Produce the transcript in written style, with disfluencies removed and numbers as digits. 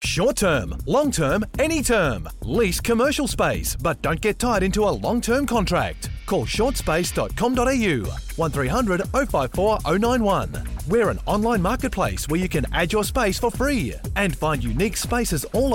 Short term, long term, any term. Lease commercial space, but don't get tied into a long-term contract. Call shortspace.com.au 1300 054 091. We're an online marketplace where you can add your space for free and find unique spaces all